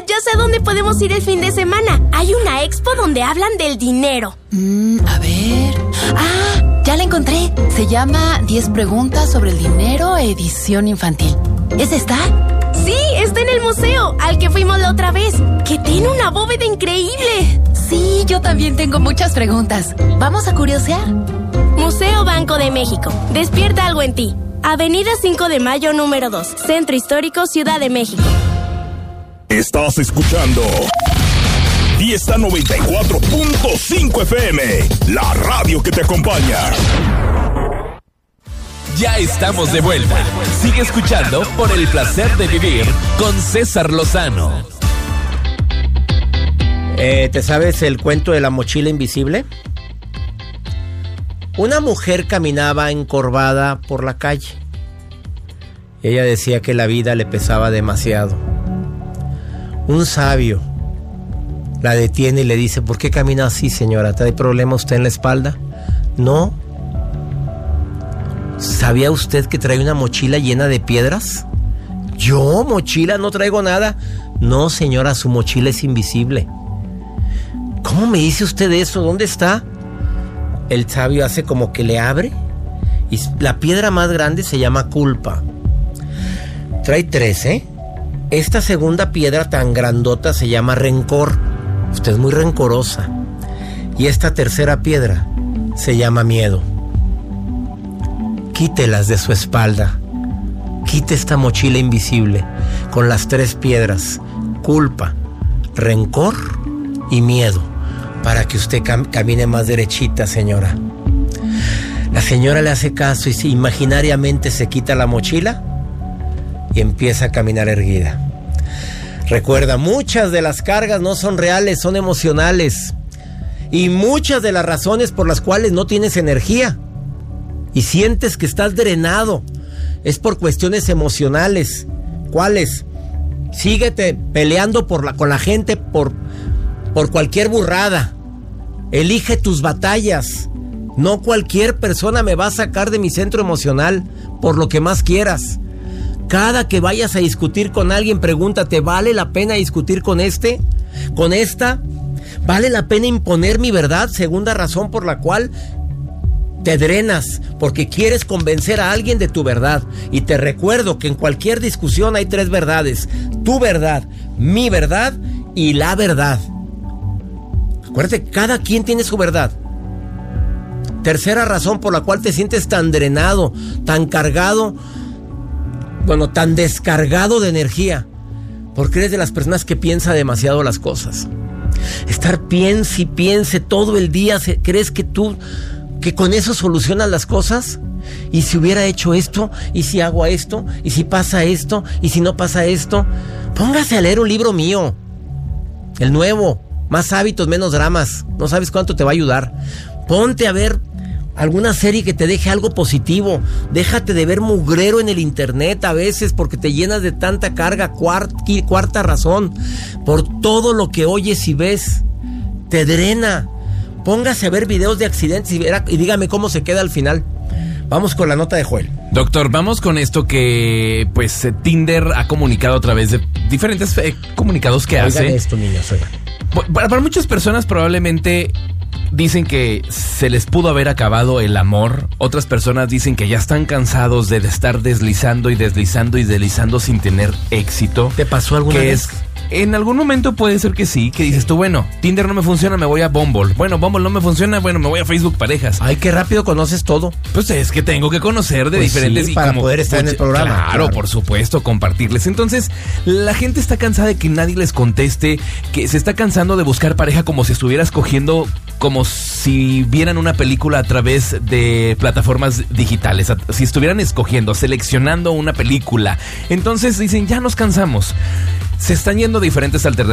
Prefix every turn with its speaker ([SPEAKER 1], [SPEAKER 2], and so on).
[SPEAKER 1] Ya sé dónde podemos ir el fin de semana. Hay una expo donde hablan del dinero.
[SPEAKER 2] A ver... ¡Ah! Ya la encontré. Se llama 10 preguntas sobre el dinero, edición infantil. ¿Esa está?
[SPEAKER 1] Sí, está en el museo, al que fuimos la otra vez, que tiene una bóveda increíble.
[SPEAKER 2] Sí, yo también tengo muchas preguntas. ¿Vamos a curiosear?
[SPEAKER 1] Museo Banco de México. Despierta algo en ti. Avenida 5 de Mayo, número 2. Centro Histórico, Ciudad de México.
[SPEAKER 3] Estás escuchando Fiesta 94.5 FM, la radio que te acompaña.
[SPEAKER 4] Ya estamos de vuelta. Sigue escuchando Por el Placer de Vivir con César Lozano.
[SPEAKER 5] ¿Te sabes el cuento de la mochila invisible? Una mujer caminaba encorvada por la calle. Ella decía que la vida le pesaba demasiado. Un sabio la detiene y le dice: ¿por qué camina así, señora? ¿Trae problema usted en la espalda? No. ¿Sabía usted que trae una mochila llena de piedras? ¿Yo? ¿Mochila? No traigo nada. No, señora, su mochila es invisible. ¿Cómo me dice usted eso? ¿Dónde está? El sabio hace como que le abre y la piedra más grande se llama culpa. Trae 3, ¿eh? Esta segunda piedra tan grandota se llama rencor. Usted es muy rencorosa. Y esta tercera piedra se llama miedo. Quítelas de su espalda. Quite esta mochila invisible con las 3 piedras: culpa, rencor y miedo, para que usted camine más derechita, señora. La señora le hace caso y imaginariamente se quita la mochila y empieza a caminar erguida. Recuerda, muchas de las cargas no son reales, son emocionales. Y muchas de las razones por las cuales no tienes energía y sientes que estás drenado es por cuestiones emocionales. ¿Cuáles? Síguete peleando con la gente por cualquier burrada. Elige tus batallas. No cualquier persona me va a sacar de mi centro emocional por lo que más quieras. Cada que vayas a discutir con alguien, pregúntate: ¿vale la pena discutir con este? ¿Con esta? ¿Vale la pena imponer mi verdad? Segunda razón por la cual te drenas, porque quieres convencer a alguien de tu verdad. Y te recuerdo que en cualquier discusión hay 3 verdades: tu verdad, mi verdad y la verdad. Acuérdate, cada quien tiene su verdad. Tercera razón por la cual te sientes tan drenado, tan cargado, tan descargado de energía, porque eres de las personas que piensa demasiado las cosas. Estar piense y piense todo el día. ¿Crees que con eso solucionas las cosas? ¿Y si hubiera hecho esto? ¿Y si hago esto? ¿Y si pasa esto? ¿Y si no pasa esto? Póngase a leer un libro mío, el nuevo, Más hábitos, menos dramas. No sabes cuánto te va a ayudar. Ponte a ver alguna serie que te deje algo positivo. Déjate de ver mugrero en el internet a veces, porque te llenas de tanta carga. Cuarta razón: por todo lo que oyes y ves, te drena. Póngase a ver videos de accidentes y dígame cómo se queda al final. Vamos con la nota de Joel.
[SPEAKER 4] Doctor, vamos con esto que pues Tinder ha comunicado a través de diferentes comunicados que hace.
[SPEAKER 5] Oigan esto, niños, oigan.
[SPEAKER 4] Para muchas personas probablemente dicen que se les pudo haber acabado el amor. Otras personas dicen que ya están cansados de estar deslizando y deslizando y deslizando sin tener éxito.
[SPEAKER 5] ¿Te pasó alguna vez?
[SPEAKER 4] En algún momento puede ser que sí, que dices tú: bueno, Tinder no me funciona, me voy a Bumble. Bueno, Bumble no me funciona, bueno, me voy a Facebook Parejas.
[SPEAKER 5] Ay, qué rápido conoces todo.
[SPEAKER 4] Pues es que tengo que conocer de diferentes...
[SPEAKER 5] Sí, para poder estar en el programa.
[SPEAKER 4] Claro, por supuesto, compartirles. Entonces, la gente está cansada de que nadie les conteste, que se está cansando de buscar pareja como si estuviera escogiendo, como si vieran una película a través de plataformas digitales, si estuvieran escogiendo, seleccionando una película. Entonces dicen: ya nos cansamos. Se están yendo diferentes alternativas.